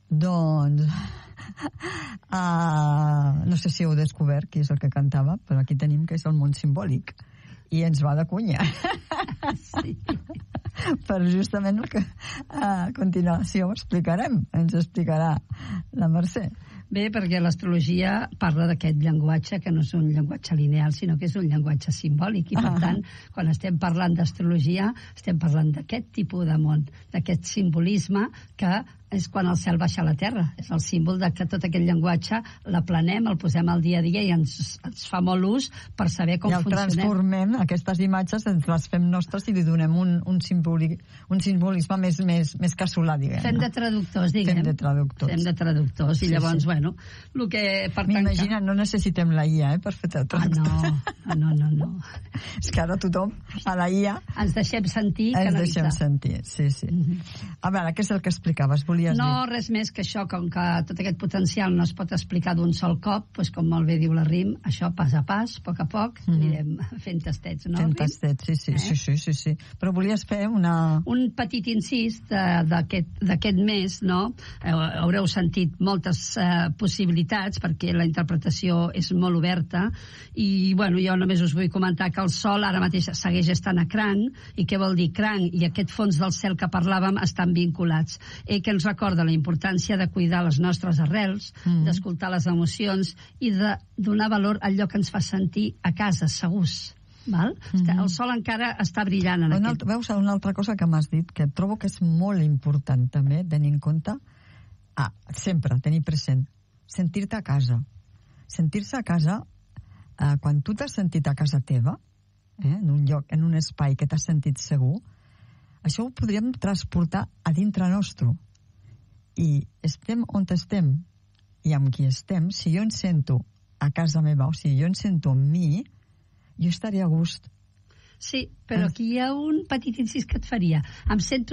Doncs no sé si heu descobert qui és el que cantava, però aquí tenim que és el món simbòlic i ens va de cunya. Sí. Per justament el que a continuació ens explicarà la Mercè. Bé, perquè l'astrologia parla d'aquest llenguatge que no és un llenguatge lineal, sinó que és un llenguatge simbòlic, i per tant, quan estem parlant d'astrologia, estem parlant d'aquest tipus de món, d'aquest simbolisme que és quan el cel baixa a la terra. És el símbol de que tot aquest llenguatge l'aplanem, el posem al dia a dia i ens fa molt ús per saber com funcionem. I el transformem, aquestes imatges, ens les fem nostres i li donem un simbolisme més casolà, diguem. Fem de traductors, diguem. Fem de traductors. I llavors, bueno, el que... M'imagina, no necessitem la IA, per fer de traductor. No. És que ara tothom a la IA... Ens deixem sentir, canalitzar. Ens deixem sentir, sí. A veure, què és el que explicaves? No, res més que això, com que tot aquest potencial no es pot explicar d'un sol cop, doncs com molt bé diu la RIM, això pas a pas, a poc, anirem fent tastets, no? Fent tastets, sí. Però volies fer un petit incís d'aquest mes, no? Haureu sentit moltes possibilitats, perquè la interpretació és molt oberta, i, bueno, jo només us vull comentar que el Sol ara mateix segueix estant a cranc, i què vol dir cranc? I aquest fons del cel que parlàvem estan vinculats. Que ens recorda la importància de cuidar les nostres arrels, d'escoltar les emocions i de donar valor a allò que ens fa sentir a casa, segurs. Val? El sol encara està brillant en aquest... Veus, una altra cosa que m'has dit, que trobo que és molt important també tenir en compte, sempre tenir present, sentir-te a casa. Sentir-se a casa, quan tu t'has sentit a casa teva, en un lloc, en un espai que t'has sentit segur, això ho podríem transportar a dintre nostre. I estem on estem i amb qui estem, si jo em sento a casa meva, o sigui, jo em sento amb mi, jo estaria a gust. Sí, però aquí hi ha un petit incís que et faria. Em sento